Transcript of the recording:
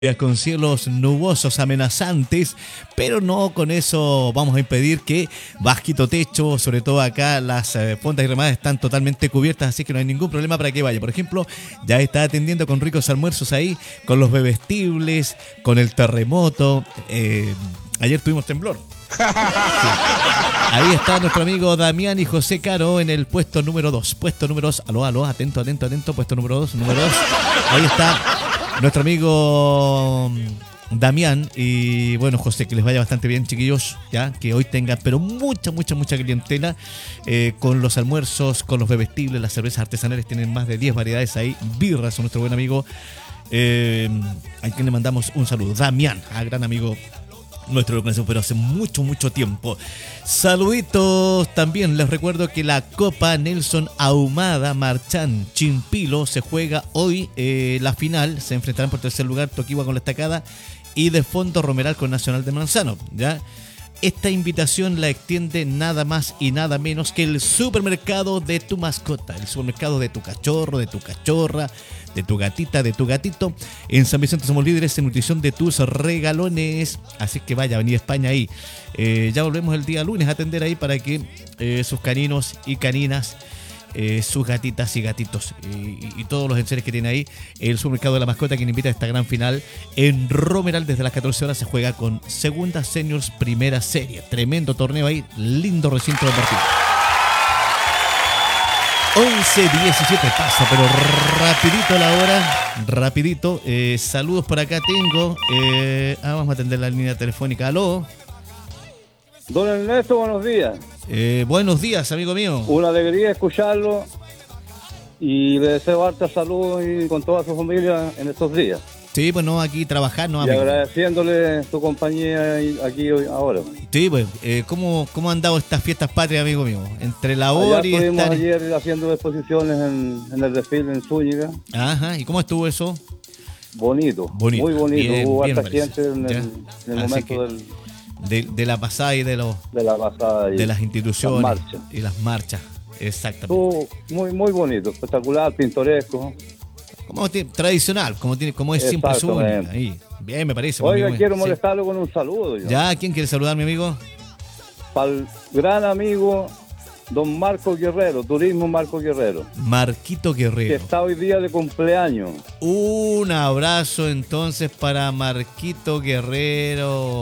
Con cielos nubosos amenazantes, pero no con eso vamos a impedir que bajito techo, sobre todo acá las fondas y remadas están totalmente cubiertas, así que no hay ningún problema para que vaya. Por ejemplo, ya está atendiendo con ricos almuerzos ahí, con los bebestibles, con el terremoto. Ayer tuvimos temblor. Sí. Ahí está nuestro amigo Damián y José Caro en el puesto número 2. Puesto número 2. Aló, atento, puesto número 2, Ahí está nuestro amigo Damián y bueno, José, que les vaya bastante bien, chiquillos, ya, que hoy tengan, pero mucha clientela con los almuerzos, con los bebestibles, las cervezas artesanales, tienen más de 10 variedades ahí, birras, nuestro buen amigo, a quien le mandamos un saludo, Damián, gran amigo nuestro, lo conocemos, pero hace mucho tiempo. Saluditos también. Les recuerdo que la Copa Nelson Ahumada Marchán Chimpilo se juega hoy. La final se enfrentarán por tercer lugar Toquigua con la Estacada y de fondo Romeral con Nacional de Manzano. ¿Ya? Esta invitación la extiende nada más y nada menos que el supermercado de tu mascota, el supermercado de tu cachorro, de tu cachorra, de tu gatita, de tu gatito. En San Vicente somos líderes en nutrición de tus regalones. Así que vaya, Avenida España ahí. Ya volvemos el día lunes a atender ahí para que sus caninos y caninas, sus gatitas y gatitos y todos los enseres que tiene ahí, el supermercado de la mascota, quien invita a esta gran final en Romeral. Desde las 14 horas se juega con Segunda Seniors Primera Serie. Tremendo torneo ahí, lindo recinto de partido. 11:17 pasa, pero rapidito la hora, rapidito. Saludos por acá tengo. Vamos a atender la línea telefónica. Aló. Don Ernesto, buenos días. Buenos días, amigo mío. Una alegría escucharlo y le deseo harta salud y con toda su familia en estos días. Sí, pues no, aquí trabajar, no, y amigo. agradeciéndole su compañía aquí hoy, ahora. Sí, pues, ¿cómo han dado estas fiestas patrias, amigo mío? Entre labor y estuvimos estar... ayer haciendo exposiciones en el desfile en Zúñiga. Ajá, ¿y cómo estuvo eso? Bonito, muy bonito. Bien, hubo bien, harta gente en el momento de la pasada y de la pasada y de las instituciones y las marchas, exactamente. Estuvo muy bonito, espectacular, pintoresco. Como tradicional, como es siempre su ahí. Bien, me parece. Oiga, quiero molestarlo con un saludo. Ya, ¿quién quiere saludar, mi amigo? Para el gran amigo don Marco Guerrero, Turismo Marco Guerrero. Marquito Guerrero. Que está hoy día de cumpleaños. Un abrazo entonces para Marquito Guerrero.